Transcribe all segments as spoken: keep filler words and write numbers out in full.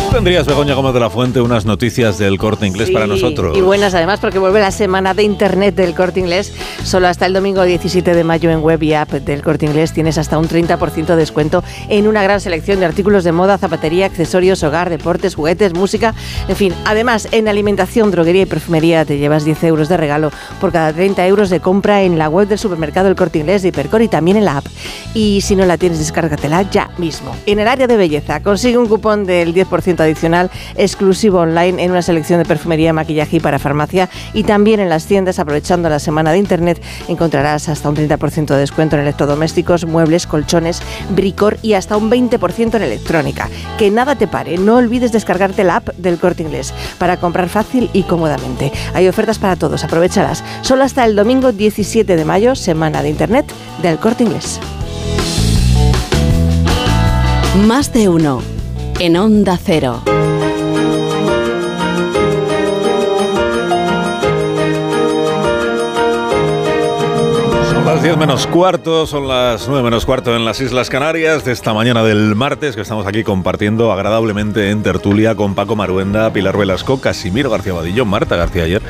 Tendrías, Begoña Gómez de la Fuente, unas noticias del Corte Inglés sí, para nosotros. Y buenas además, porque vuelve la semana de Internet del Corte Inglés. Solo hasta el domingo diecisiete de mayo en web y app del Corte Inglés tienes hasta un treinta por ciento de descuento en una gran selección de artículos de moda, zapatería, accesorios, hogar, deportes, juguetes, música, en fin. Además, en alimentación, droguería y perfumería te llevas diez euros de regalo por cada treinta euros de compra en la web del supermercado El Corte Inglés de Hipercor y también en la app. Y si no la tienes, descárgatela ya mismo. En el área de belleza, consigue un cupón del diez por ciento adicional exclusivo online en una selección de perfumería, maquillaje y para farmacia, y también en las tiendas. Aprovechando la semana de Internet encontrarás hasta un treinta por ciento de descuento en electrodomésticos, muebles, colchones, bricor y hasta un veinte por ciento en electrónica. Que nada te pare, no olvides descargarte la app del Corte Inglés para comprar fácil y cómodamente. Hay ofertas para todos, aprovéchalas. Solo hasta el domingo diecisiete de mayo, semana de Internet del Corte Inglés. Más de uno en Onda Cero. Las diez menos cuarto, son las nueve menos cuarto en las Islas Canarias de esta mañana del martes, que estamos aquí compartiendo agradablemente en tertulia con Paco Maruenda, Pilar Velasco, Casimiro García Vadillo, Marta García ayer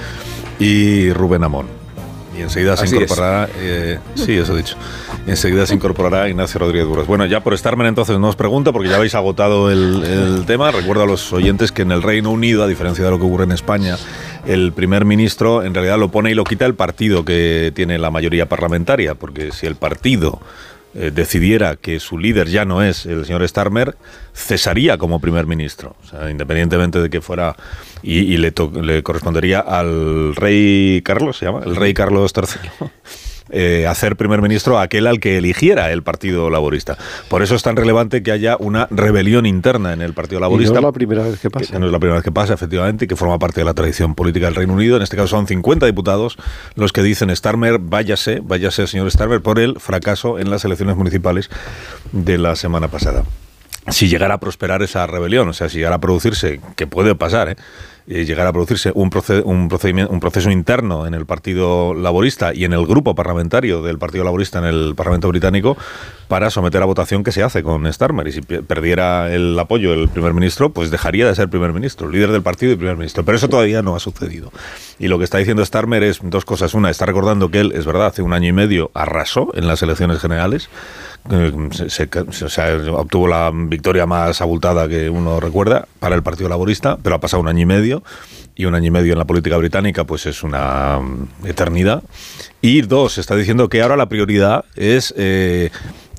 y Rubén Amón. Y enseguida se Así incorporará, eh, sí, eso he dicho, y enseguida se incorporará Ignacio Rodríguez Burgos. Bueno, ya por Starmer entonces no os pregunto, porque ya habéis agotado el, el tema. Recuerdo a los oyentes que en el Reino Unido, a diferencia de lo que ocurre en España, el primer ministro en realidad lo pone y lo quita el partido que tiene la mayoría parlamentaria, porque si el partido eh, decidiera que su líder ya no es el señor Starmer, cesaría como primer ministro, o sea, independientemente de que fuera, y, y le, to, le correspondería al rey Carlos, se llama, el rey Carlos tercero, eh, hacer primer ministro a aquel al que eligiera el Partido Laborista. Por eso es tan relevante que haya una rebelión interna en el Partido Laborista. Y no es la primera vez que pasa. Que no es la primera vez que pasa, efectivamente, y que forma parte de la tradición política del Reino Unido. En este caso son cincuenta diputados los que dicen: Starmer, váyase, váyase, señor Starmer, por el fracaso en las elecciones municipales de la semana pasada. Si llegara a prosperar esa rebelión, o sea, si llegara a producirse, que puede pasar, ¿eh? Eh, llegar a producirse un, proced- un, procedimiento, un proceso interno en el Partido Laborista y en el grupo parlamentario del Partido Laborista en el Parlamento Británico para someter a votación qué se hace con Starmer. Y si perdiera el apoyo del primer ministro, pues dejaría de ser primer ministro, líder del partido y primer ministro. Pero eso todavía no ha sucedido. Y lo que está diciendo Starmer es dos cosas. Una, está recordando que él, es verdad, hace un año y medio arrasó en las elecciones generales. Se, se, o sea, obtuvo la victoria más abultada que uno recuerda para el Partido Laborista, pero ha pasado un año y medio, y un año y medio en la política británica pues es una eternidad. Y dos, está diciendo que ahora la prioridad es eh,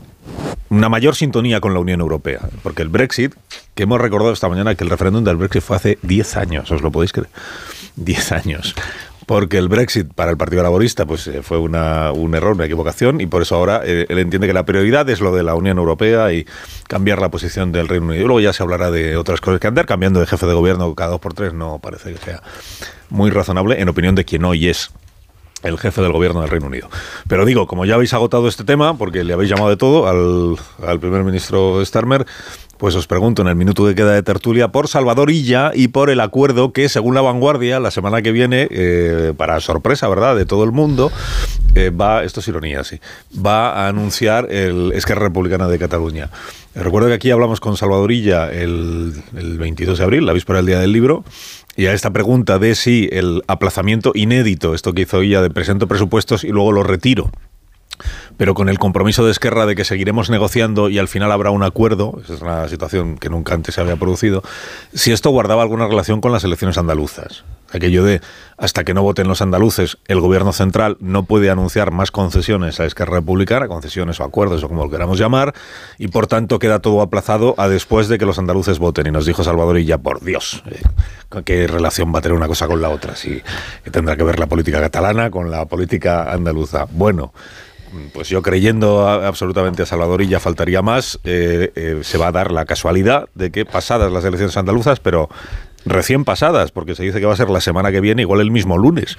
una mayor sintonía con la Unión Europea, porque el Brexit, que hemos recordado esta mañana que el referéndum del Brexit fue hace diez años, ¿os lo podéis creer? diez años. Porque el Brexit para el Partido Laborista pues fue una, un error, una equivocación, y por eso ahora eh, él entiende que la prioridad es lo de la Unión Europea y cambiar la posición del Reino Unido. Luego ya se hablará de otras cosas, que andar cambiando de jefe de gobierno cada dos por tres no parece que sea muy razonable, en opinión de quien hoy es el jefe del gobierno del Reino Unido. Pero digo, como ya habéis agotado este tema, porque le habéis llamado de todo al, al primer ministro Starmer, pues os pregunto en el minuto que queda de tertulia por Salvador Illa y por el acuerdo que, según La Vanguardia, la semana que viene, eh, para sorpresa, ¿verdad?, de todo el mundo, eh, va, esto es ironía, sí, va a anunciar el Esquerra Republicana de Cataluña. Eh, recuerdo que aquí hablamos con Salvador Illa el, el veintidós de abril, la víspera del Día del Libro, y a esta pregunta de si el aplazamiento inédito, esto que hizo Illa de presento presupuestos y luego lo retiro, pero con el compromiso de Esquerra de que seguiremos negociando y al final habrá un acuerdo, esa es una situación que nunca antes se había producido, si esto guardaba alguna relación con las elecciones andaluzas. Aquello de, hasta que no voten los andaluces, el gobierno central no puede anunciar más concesiones a Esquerra Republicana, concesiones o acuerdos o como lo queramos llamar, y por tanto queda todo aplazado a después de que los andaluces voten. Y nos dijo Salvador Illa, por Dios, eh, ¿qué relación va a tener una cosa con la otra? Si que tendrá que ver la política catalana con la política andaluza. Bueno, pues yo creyendo a, absolutamente a Salvador Illa, faltaría más, eh, eh, se va a dar la casualidad de que pasadas las elecciones andaluzas, pero recién pasadas, porque se dice que va a ser la semana que viene, igual el mismo lunes,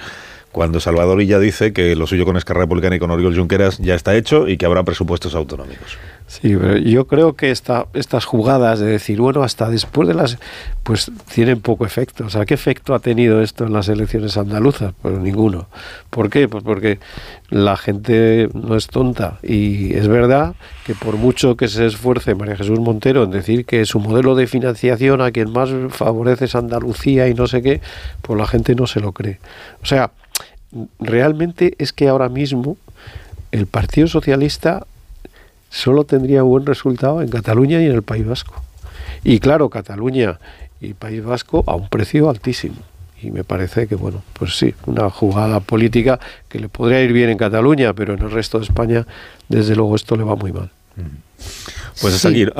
cuando Salvador Illa dice que lo suyo con Esquerra Republicana y con Oriol Junqueras ya está hecho y que habrá presupuestos autonómicos. Sí, pero yo creo que esta, estas jugadas de decir, bueno, hasta después de las... pues tienen poco efecto. O sea, ¿qué efecto ha tenido esto en las elecciones andaluzas? Pues ninguno. ¿Por qué? Pues porque la gente no es tonta. Y es verdad que por mucho que se esfuerce María Jesús Montero en decir que su modelo de financiación a quien más favorece es Andalucía y no sé qué, pues la gente no se lo cree. O sea, realmente es que ahora mismo el Partido Socialista solo tendría buen resultado en Cataluña y en el País Vasco. Y claro, Cataluña y País Vasco a un precio altísimo. Y me parece que, bueno, pues sí, una jugada política que le podría ir bien en Cataluña, pero en el resto de España, desde luego, esto le va muy mal. Pues hasta sí. aquí.